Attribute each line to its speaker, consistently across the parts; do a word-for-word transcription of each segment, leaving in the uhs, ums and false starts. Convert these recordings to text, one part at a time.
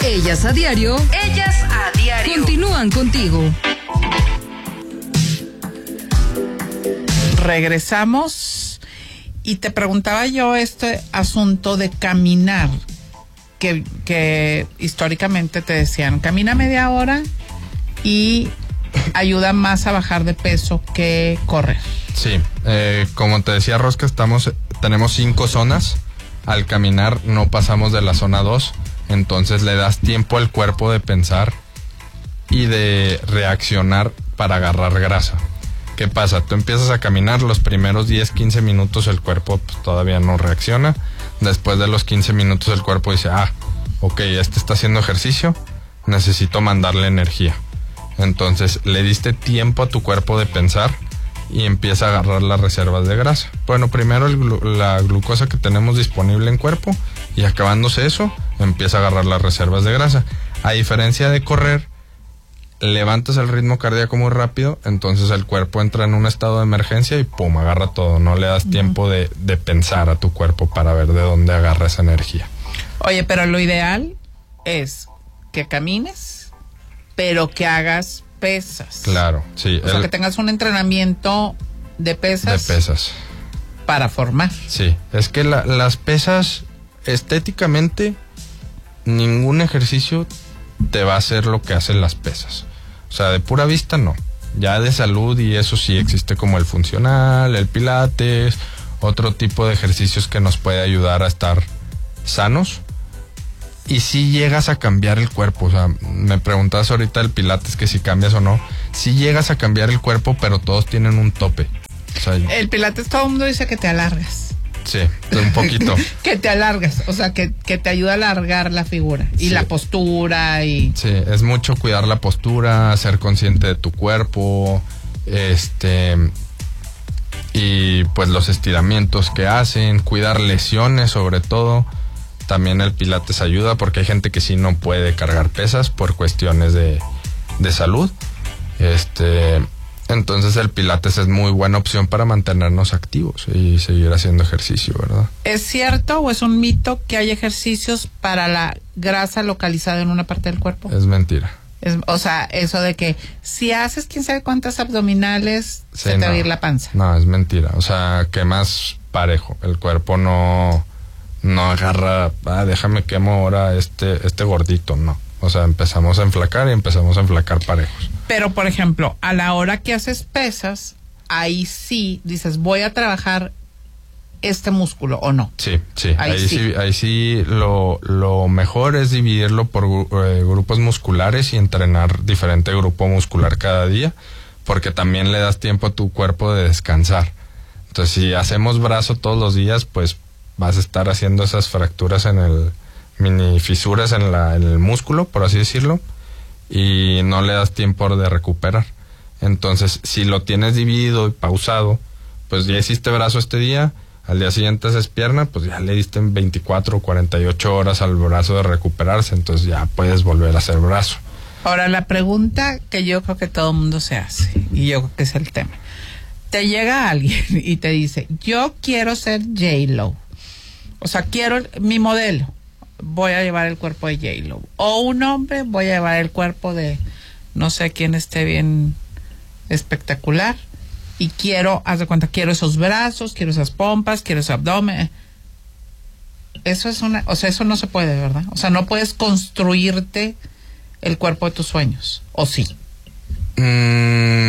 Speaker 1: Ellas a diario.
Speaker 2: Ellas a diario.
Speaker 1: Continúan contigo.
Speaker 3: Regresamos y te preguntaba yo este asunto de caminar, que, que históricamente te decían, camina media hora y ayuda más a bajar de peso que correr.
Speaker 4: Sí, eh, como te decía Rosca, estamos, tenemos cinco zonas. Al caminar no pasamos de la zona dos, entonces le das tiempo al cuerpo de pensar y de reaccionar para agarrar grasa. ¿Qué pasa? Tú empiezas a caminar, los primeros diez, quince minutos el cuerpo pues, todavía no reacciona. Después de los quince minutos el cuerpo dice, ah, ok, este está haciendo ejercicio, necesito mandarle energía. Entonces le diste tiempo a tu cuerpo de pensar y empieza a agarrar las reservas de grasa. Bueno, primero el glu- la glucosa que tenemos disponible en cuerpo y acabándose eso, empieza a agarrar las reservas de grasa. A diferencia de correr, levantas el ritmo cardíaco muy rápido, entonces el cuerpo entra en un estado de emergencia y pum, agarra todo. No le das tiempo de, de pensar a tu cuerpo para ver de dónde agarra esa energía.
Speaker 3: Oye, pero lo ideal es que camines, pero que hagas pesas.
Speaker 4: Claro, sí.
Speaker 3: O sea, que tengas un entrenamiento de pesas.
Speaker 4: De pesas.
Speaker 3: Para formar.
Speaker 4: Sí, es que la, las pesas, estéticamente, ningún ejercicio te va a hacer lo que hacen las pesas. O sea, de pura vista no. Ya de salud y eso sí existe como el funcional, el pilates, otro tipo de ejercicios que nos puede ayudar a estar sanos. Y si llegas a cambiar el cuerpo, o sea, me preguntabas ahorita el pilates que si cambias o no. Si llegas a cambiar el cuerpo, pero todos tienen un tope. O sea,
Speaker 3: el pilates todo el mundo dice que te alargas.
Speaker 4: Sí, un poquito.
Speaker 3: Que te alargas, o sea, que, que te ayuda a alargar la figura y sí. La postura y...
Speaker 4: Sí, es mucho cuidar la postura, ser consciente de tu cuerpo, este... y pues los estiramientos que hacen, cuidar lesiones sobre todo. También el pilates ayuda porque hay gente que sí no puede cargar pesas por cuestiones de, de salud. Este... Entonces el pilates es muy buena opción para mantenernos activos y seguir haciendo ejercicio, ¿verdad?
Speaker 3: ¿Es cierto o es un mito que hay ejercicios para la grasa localizada en una parte del cuerpo?
Speaker 4: Es mentira.
Speaker 3: Es, o sea, eso de que si haces quién sabe cuántas abdominales, sí, se te
Speaker 4: no,
Speaker 3: va a ir la panza.
Speaker 4: No, es mentira. O sea, que más parejo. El cuerpo no, no agarra, ah, déjame quemo ahora este, este gordito, no. O sea, empezamos a enflacar y empezamos a enflacar parejos.
Speaker 3: Pero, por ejemplo, a la hora que haces pesas, ahí sí dices, voy a trabajar este músculo, ¿o no?
Speaker 4: Sí, sí.
Speaker 3: Ahí,
Speaker 4: ahí
Speaker 3: sí.
Speaker 4: sí, ahí sí lo, lo mejor es dividirlo por eh, grupos musculares y entrenar diferente grupo muscular cada día, porque también le das tiempo a tu cuerpo de descansar. Entonces, si hacemos brazo todos los días, pues vas a estar haciendo esas fracturas en el... mini fisuras en, la, en el músculo, por así decirlo, y no le das tiempo de recuperar. Entonces, si lo tienes dividido y pausado, pues ya hiciste brazo este día, al día siguiente haces pierna, pues ya le diste en veinticuatro o cuarenta y ocho horas al brazo de recuperarse, entonces ya puedes volver a hacer brazo.
Speaker 3: Ahora, la pregunta que yo creo que todo el mundo se hace, y yo creo que es el tema. Te llega alguien y te dice, yo quiero ser J-Lo, o sea, quiero mi modelo, voy a llevar el cuerpo de J-Lo. O un hombre, voy a llevar el cuerpo de no sé quién esté bien espectacular. Y quiero, haz de cuenta, quiero esos brazos, quiero esas pompas, quiero ese abdomen. Eso es una, o sea, eso no se puede, ¿verdad? O sea, no puedes construirte el cuerpo de tus sueños, ¿o sí?
Speaker 4: Mm,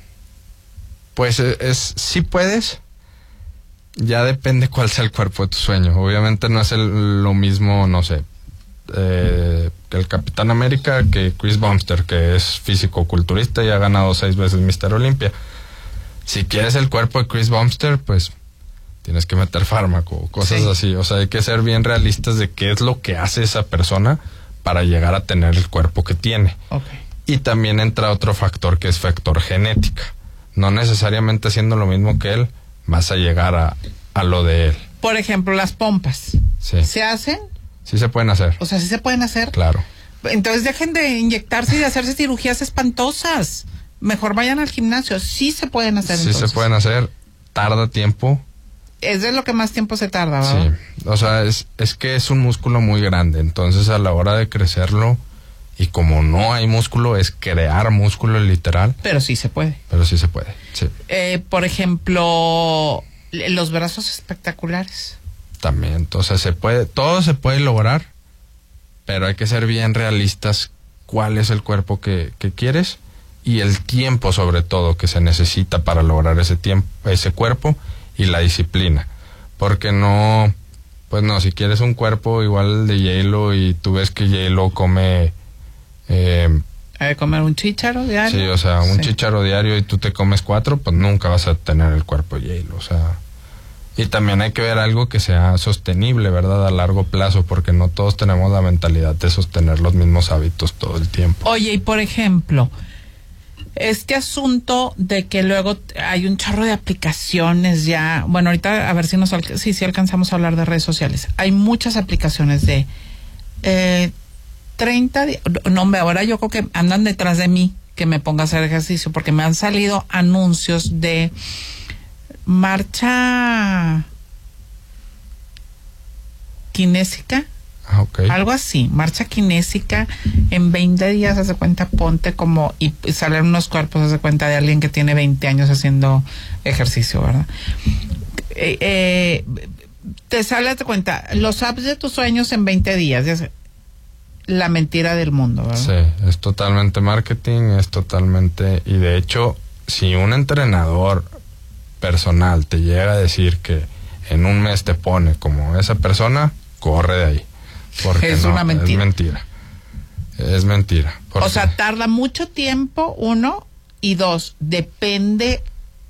Speaker 4: pues es, es sí puedes. Ya depende cuál sea el cuerpo de tu sueño. Obviamente no es el, lo mismo, no sé, eh, que el Capitán América que Chris Bumster, que es físico-culturista y ha ganado seis veces míster Olympia. Si quieres el cuerpo de Chris Bumster, pues tienes que meter fármaco, cosas sí. así. O sea, hay que ser bien realistas de qué es lo que hace esa persona para llegar a tener el cuerpo que tiene.
Speaker 3: Okay.
Speaker 4: Y también entra otro factor que es factor genética. No necesariamente haciendo lo mismo que él, vas a llegar a, a lo de él.
Speaker 3: Por ejemplo, las pompas.
Speaker 4: Sí.
Speaker 3: ¿Se hacen?
Speaker 4: Sí se pueden hacer.
Speaker 3: O sea, sí se pueden hacer.
Speaker 4: Claro.
Speaker 3: Entonces dejen de inyectarse y de hacerse cirugías espantosas. Mejor vayan al gimnasio. Sí se pueden hacer.
Speaker 4: Sí
Speaker 3: entonces.
Speaker 4: se pueden hacer. Tarda tiempo.
Speaker 3: es de lo que más tiempo se tarda, ¿verdad?
Speaker 4: Sí, o sea, es, es que es un músculo muy grande, entonces a la hora de crecerlo, y como no hay músculo, es crear músculo literal.
Speaker 3: Pero sí se puede.
Speaker 4: Pero sí se puede, sí.
Speaker 3: Eh, por ejemplo, los brazos espectaculares.
Speaker 4: También, entonces se puede, todo se puede lograr, pero hay que ser bien realistas cuál es el cuerpo que, que quieres y el tiempo sobre todo que se necesita para lograr ese tiempo, ese cuerpo y la disciplina. Porque no, pues no, si quieres un cuerpo igual de J-Lo y tú ves que J-Lo come... Eh,
Speaker 3: ¿Hay que comer un chícharo diario?
Speaker 4: Sí, o sea, un
Speaker 3: sí.
Speaker 4: chícharo diario y tú te comes cuatro, pues nunca vas a tener el cuerpo de J-Lo, o sea... Y también hay que ver algo que sea sostenible, ¿verdad? A largo plazo, porque no todos tenemos la mentalidad de sostener los mismos hábitos todo el tiempo.
Speaker 3: Oye, y por ejemplo, este asunto de que luego hay un chorro de aplicaciones ya... Bueno, ahorita a ver si nos alca- sí, sí alcanzamos a hablar de redes sociales. Hay muchas aplicaciones de... Eh, treinta días... No, hombre, ahora yo creo que andan detrás de mí que me ponga a hacer ejercicio, porque me han salido anuncios de... marcha kinésica,
Speaker 4: Ah, okay.
Speaker 3: algo así, marcha kinésica en veinte días, haz de cuenta, ponte como, y salen unos cuerpos, haz de cuenta, de alguien que tiene veinte años haciendo ejercicio, ¿verdad? Eh, eh, te sale, haz de cuenta, los apps de tus sueños en veinte días, es la mentira del mundo, ¿verdad?
Speaker 4: Sí, es totalmente marketing, es totalmente, y de hecho, si un entrenador personal te llega a decir que en un mes te pone como esa persona, corre de ahí. Porque
Speaker 3: es
Speaker 4: no,
Speaker 3: una mentira.
Speaker 4: Es mentira. Es mentira.
Speaker 3: O sea, tarda mucho tiempo, uno, y dos, depende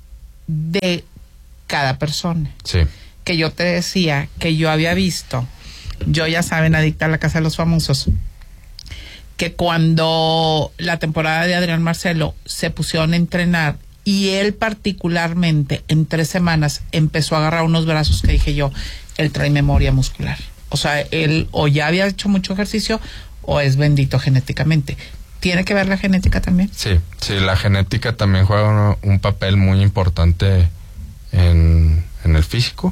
Speaker 3: de cada persona.
Speaker 4: Sí.
Speaker 3: Que yo te decía que yo había visto, yo ya saben, adicta a la casa de los famosos, que cuando la temporada de Adrián Marcelo se pusieron a entrenar y él particularmente en tres semanas empezó a agarrar unos brazos que dije yo, él trae memoria muscular. O sea, él o ya había hecho mucho ejercicio o es bendito genéticamente. ¿Tiene que ver la genética también?
Speaker 4: Sí, sí, la genética también juega un, un papel muy importante en, en el físico.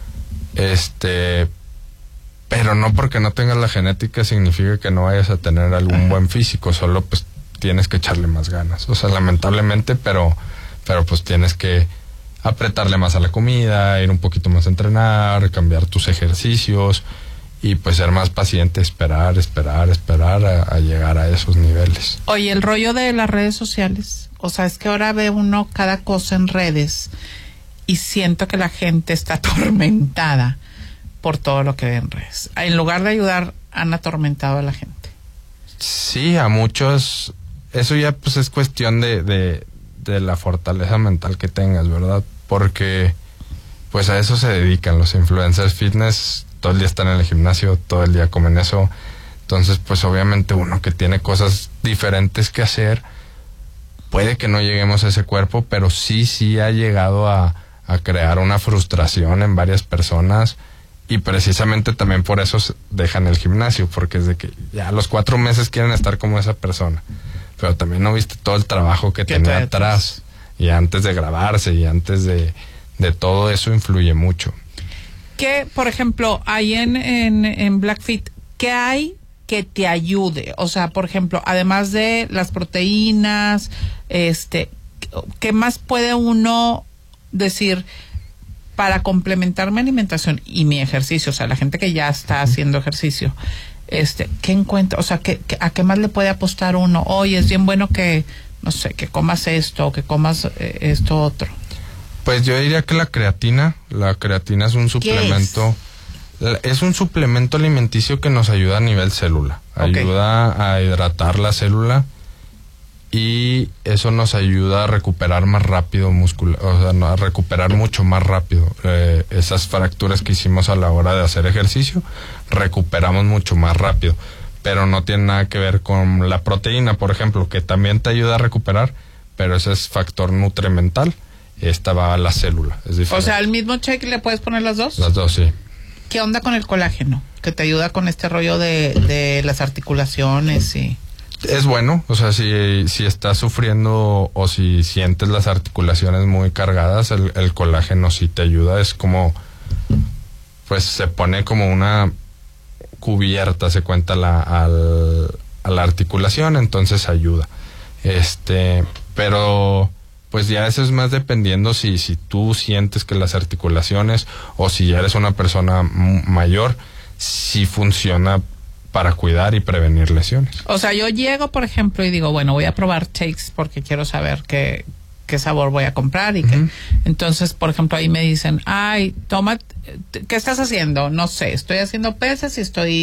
Speaker 4: Este, pero no porque no tengas la genética significa que no vayas a tener algún Ajá. buen físico, solo pues tienes que echarle más ganas. O sea, lamentablemente, pero, pero pues tienes que apretarle más a la comida, ir un poquito más a entrenar, cambiar tus ejercicios y pues ser más paciente, esperar, esperar, esperar a, a llegar a esos niveles.
Speaker 3: Oye, el rollo de las redes sociales, o sea, es que ahora ve uno cada cosa en redes y siento que la gente está atormentada por todo lo que ve en redes. En lugar de ayudar, han atormentado a la gente.
Speaker 4: Sí, a muchos, eso ya pues es cuestión de, de, de la fortaleza mental que tengas, ¿verdad? Porque pues a eso se dedican los influencers fitness, todo el día están en el gimnasio, todo el día comen eso, entonces pues obviamente uno que tiene cosas diferentes que hacer, puede que no lleguemos a ese cuerpo, pero sí, sí ha llegado a, a crear una frustración en varias personas y precisamente también por eso dejan el gimnasio, porque es de que ya a los cuatro meses quieren estar como esa persona, pero también no viste todo el trabajo que tenía atrás y antes de grabarse y antes de, de todo eso influye mucho.
Speaker 3: ¿Qué, por ejemplo, hay en, en, en Blackfit, qué hay que te ayude? O sea, por ejemplo, además de las proteínas, este, ¿qué más puede uno decir para complementar mi alimentación y mi ejercicio? O sea, la gente que ya está haciendo ejercicio, este, ¿qué encuentra? O sea, ¿qué, qué, ¿a qué más le puede apostar uno? Oye, es bien bueno que, no sé, que comas esto o que comas eh, esto otro.
Speaker 4: Pues yo diría que la creatina, la creatina es un suplemento, es? es un suplemento alimenticio que nos ayuda a nivel célula, okay. Ayuda a hidratar la célula y eso nos ayuda a recuperar más rápido músculo, o sea, a recuperar mucho más rápido eh, esas fracturas que hicimos a la hora de hacer ejercicio, recuperamos mucho más rápido, pero no tiene nada que ver con la proteína, por ejemplo, que también te ayuda a recuperar, pero ese es factor nutrimental. Esta va a la célula, es diferente.
Speaker 3: O sea, al mismo cheque le puedes poner las dos.
Speaker 4: Las dos, sí.
Speaker 3: ¿Qué onda con el colágeno? Que te ayuda con este rollo de, de las articulaciones y...
Speaker 4: Es bueno, o sea, si, si estás sufriendo o si sientes las articulaciones muy cargadas, el, el colágeno sí te ayuda. Es como, pues se pone como una cubierta, se cuenta la, al, a la articulación, entonces ayuda. Este, pero pues ya eso es más dependiendo si, si tú sientes que las articulaciones o si ya eres una persona m- mayor, si funciona para cuidar y prevenir lesiones.
Speaker 3: O sea, yo llego, por ejemplo, y digo, bueno, voy a probar shakes porque quiero saber qué, qué sabor voy a comprar y uh-huh. que, entonces, por ejemplo, ahí me dicen, ay, toma, ¿qué estás haciendo? No sé, estoy haciendo pesas y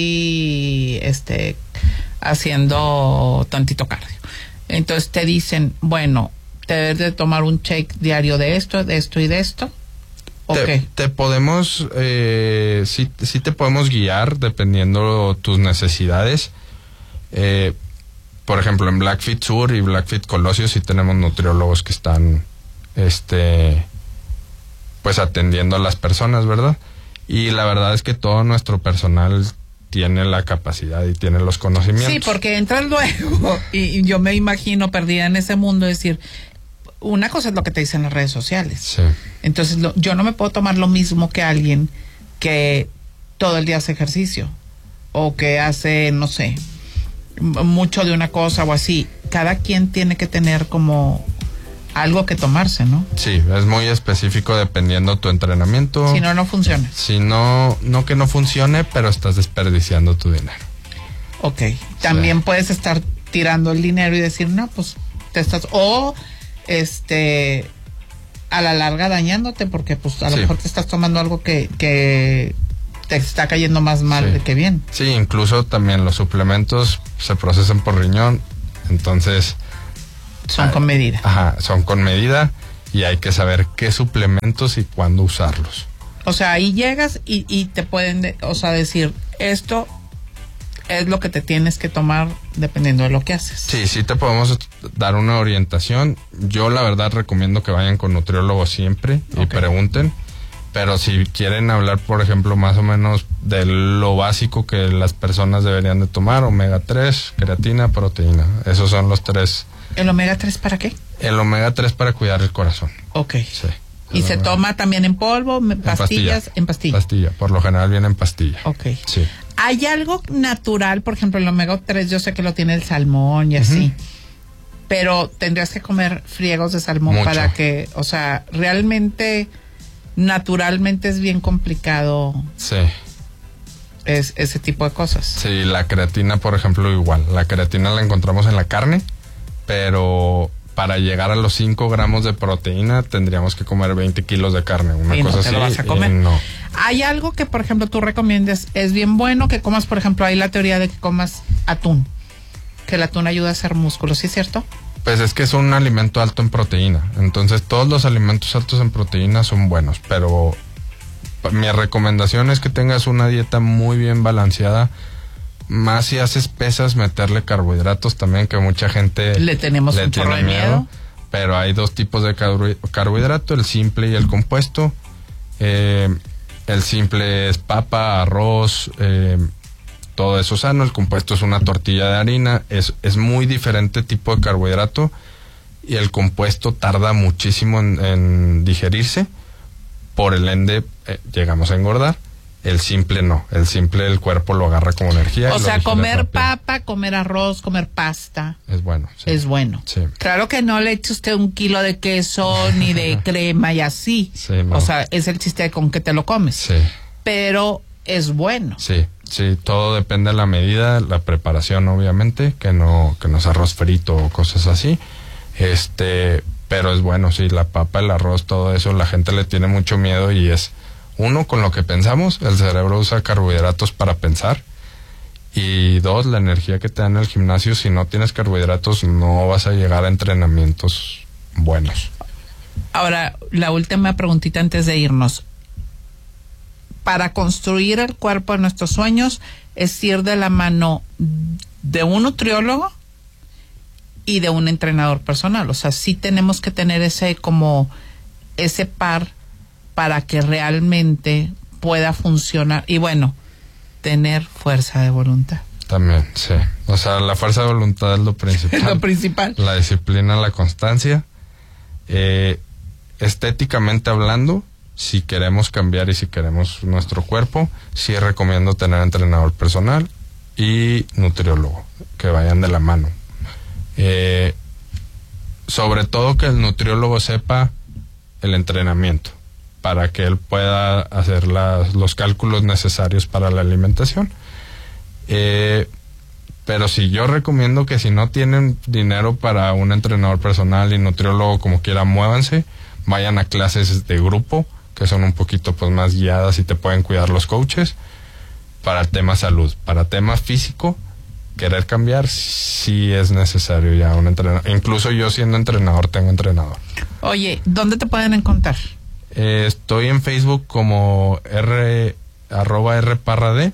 Speaker 3: estoy, este, haciendo tantito cardio. Entonces te dicen, bueno, te debes de tomar un shake diario de esto, de esto y de esto.
Speaker 4: Te,
Speaker 3: okay.
Speaker 4: te podemos, eh, sí, sí te podemos guiar dependiendo tus necesidades. Eh, por ejemplo, en Blackfeet Sur y Blackfeet Colosio sí tenemos nutriólogos que están, este, pues atendiendo a las personas, ¿verdad? Y la verdad es que todo nuestro personal tiene la capacidad y tiene los conocimientos.
Speaker 3: Sí, porque entras luego y, y yo me imagino perdida en ese mundo, decir, una cosa es lo que te dicen las redes sociales.
Speaker 4: Sí.
Speaker 3: Entonces, lo, yo no me puedo tomar lo mismo que alguien que todo el día hace ejercicio o que hace, no sé, mucho de una cosa o así. Cada quien tiene que tener como algo que tomarse, ¿no?
Speaker 4: Sí, es muy específico dependiendo tu entrenamiento.
Speaker 3: Si no, no funciona.
Speaker 4: Si no, no que no funcione, pero estás desperdiciando tu dinero.
Speaker 3: Ok. También
Speaker 4: sí.
Speaker 3: puedes estar tirando el dinero y decir, no, pues te estás... O... este a la larga dañándote porque pues a lo sí. mejor te estás tomando algo que, que te está cayendo más mal sí. de que bien.
Speaker 4: Sí, incluso también los suplementos se procesan por riñón, entonces
Speaker 3: son ah, con medida.
Speaker 4: Ajá, son con medida y hay que saber qué suplementos y cuándo usarlos.
Speaker 3: O sea, ahí llegas y, y te pueden, de, o sea, decir, esto es lo que te tienes que tomar dependiendo de lo que haces.
Speaker 4: Sí, sí te podemos dar una orientación. Yo la verdad recomiendo que vayan con nutriólogo siempre y okay. pregunten. Pero si quieren hablar, por ejemplo, más o menos de lo básico que las personas deberían de tomar, omega tres, creatina, proteína. Esos son los tres.
Speaker 3: ¿El omega tres para qué?
Speaker 4: El omega tres para cuidar el corazón.
Speaker 3: Ok.
Speaker 4: Sí.
Speaker 3: ¿Y se toma también en polvo, en pastillas? En pastilla.
Speaker 4: Pastilla, por lo general viene en pastilla.
Speaker 3: Ok.
Speaker 4: Sí.
Speaker 3: ¿Hay algo natural, por ejemplo, el omega tres, yo sé que lo tiene el salmón y así, uh-huh. pero tendrías que comer friegos de salmón Mucho. Para que, o sea, realmente, naturalmente es bien complicado.
Speaker 4: Sí.
Speaker 3: Es, ese tipo de cosas.
Speaker 4: Sí, la creatina, por ejemplo, igual. La creatina la encontramos en la carne, pero para llegar a los cinco gramos de proteína tendríamos que comer veinte kilos de carne, una
Speaker 3: y
Speaker 4: cosa
Speaker 3: no te
Speaker 4: así.
Speaker 3: Lo vas a comer.
Speaker 4: No.
Speaker 3: Hay algo que, por ejemplo, tú recomiendes, es bien bueno que comas, por ejemplo, hay la teoría de que comas atún, que el atún ayuda a hacer músculo, ¿sí es cierto?
Speaker 4: Pues es que es un alimento alto en proteína, entonces todos los alimentos altos en proteína son buenos, pero mi recomendación es que tengas una dieta muy bien balanceada. Más si haces pesas, meterle carbohidratos también, que mucha gente
Speaker 3: le tenemos
Speaker 4: le
Speaker 3: un chorro de miedo, miedo.
Speaker 4: Pero hay dos tipos de carbo- carbohidrato, el simple y el compuesto. Eh, el simple es papa, arroz, eh, todo eso sano. El compuesto es una tortilla de harina. Es, es muy diferente tipo de carbohidrato y el compuesto tarda muchísimo en, en digerirse. Por el ende, eh, llegamos a engordar. El simple no, el simple el cuerpo lo agarra como energía.
Speaker 3: O sea, comer papa, comer arroz, comer pasta.
Speaker 4: Es bueno. Sí.
Speaker 3: Es bueno.
Speaker 4: Sí.
Speaker 3: Claro que no le eche usted un kilo de queso ni de crema y así.
Speaker 4: Sí, no.
Speaker 3: O sea, es el chiste de con que te lo comes.
Speaker 4: Sí.
Speaker 3: Pero es bueno.
Speaker 4: Sí, sí, todo depende de la medida, la preparación obviamente, que no, que no es arroz frito o cosas así. Este, pero es bueno, sí, la papa, el arroz, todo eso, la gente le tiene mucho miedo y es... Uno, con lo que pensamos, el cerebro usa carbohidratos para pensar. Y dos, la energía que te da en el gimnasio, si no tienes carbohidratos, no vas a llegar a entrenamientos buenos.
Speaker 3: Ahora, la última preguntita antes de irnos. Para construir el cuerpo de nuestros sueños, es ir de la mano de un nutriólogo y de un entrenador personal. O sea, sí tenemos que tener ese, como, ese par para que realmente pueda funcionar y bueno, tener fuerza de voluntad.
Speaker 4: También, sí. O sea, la fuerza de voluntad es lo principal.
Speaker 3: Lo principal.
Speaker 4: La disciplina, la constancia. Eh, estéticamente hablando, si queremos cambiar y si queremos nuestro cuerpo, sí recomiendo tener entrenador personal y nutriólogo, que vayan de la mano. Eh, sobre todo que el nutriólogo sepa el entrenamiento, para que él pueda hacer las, los cálculos necesarios para la alimentación. Eh, pero sí, yo recomiendo que si no tienen dinero para un entrenador personal y nutriólogo, como quiera, muévanse, vayan a clases de grupo, que son un poquito pues más guiadas y te pueden cuidar los coaches, para el tema salud. Para tema físico, querer cambiar, sí es necesario ya un entrenador. Incluso yo, siendo entrenador, tengo entrenador.
Speaker 3: Oye, ¿dónde te pueden encontrar?
Speaker 4: Eh, estoy en Facebook como R, arroba R Parra D.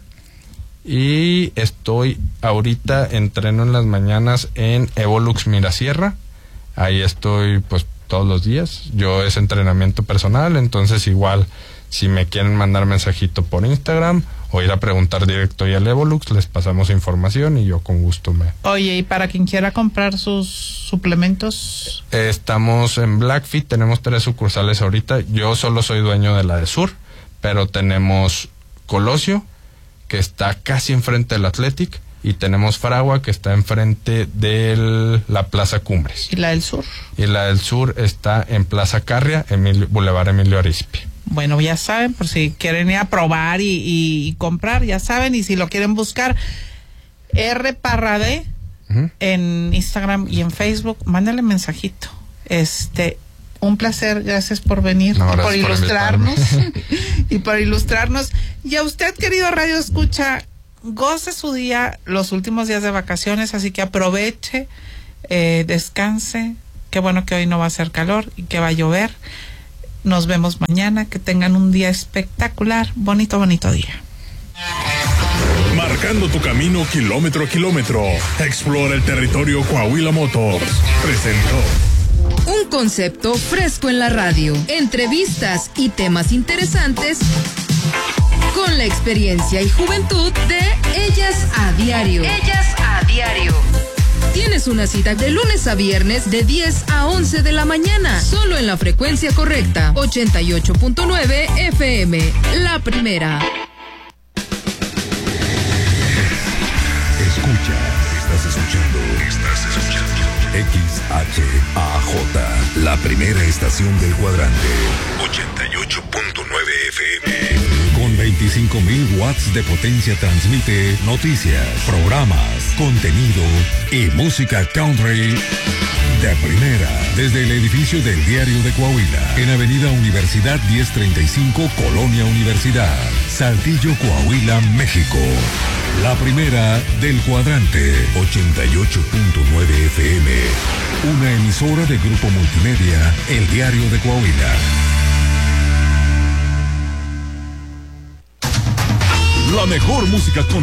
Speaker 4: Y estoy ahorita, entreno en las mañanas en Evolux Mirasierra. Ahí estoy pues todos los días. Yo es entrenamiento personal, entonces igual si me quieren mandar mensajito por Instagram o ir a preguntar directo ahí al Evolux, les pasamos información y yo con gusto me...
Speaker 3: Oye, y para quien quiera comprar sus suplementos...
Speaker 4: Eh, estamos en Blackfeet, tenemos tres sucursales ahorita. Yo solo soy dueño de la de Sur, pero tenemos Colosio, que está casi enfrente del Athletic, y tenemos Fragua, que está enfrente de la Plaza Cumbres.
Speaker 3: ¿Y la del Sur?
Speaker 4: Y la del Sur está en Plaza Carria, Emilio, Boulevard Emilio Arizpe.
Speaker 3: Bueno, ya saben, por si quieren ir a probar y, y, y comprar, ya saben, y si lo quieren buscar, R Parra D, uh-huh, en Instagram y en Facebook, mándale mensajito. Este... Un placer, gracias por venir, no, y por ilustrarnos y por ilustrarnos. Y a usted, querido Radio Escucha, goce su día, los últimos días de vacaciones, así que aproveche, eh, descanse. Qué bueno que hoy no va a hacer calor y que va a llover. Nos vemos mañana, que tengan un día espectacular, bonito, bonito día.
Speaker 2: Marcando tu camino kilómetro a kilómetro, explora el territorio Coahuila Motors. Presentó
Speaker 1: un concepto fresco en la radio, entrevistas y temas interesantes con la experiencia y juventud de Ellas a Diario. Ellas a Diario. Tienes una cita de lunes a viernes de diez a once de la mañana, solo en la frecuencia correcta, ochenta y ocho punto nueve F M, La Primera.
Speaker 2: Escucha, estás escuchando, estás escuchando X H A J, la primera estación del cuadrante, ochenta y ocho punto nueve F M. Con veinticinco mil watts de potencia transmite noticias, programas, contenido y música country de primera. Desde el edificio del Diario de Coahuila, en Avenida Universidad diez treinta y cinco, Colonia Universidad, Saltillo, Coahuila, México. La primera del cuadrante, ochenta y ocho punto nueve F M. Una emisora de Grupo Multimedia, El Diario de Coahuila. La mejor música con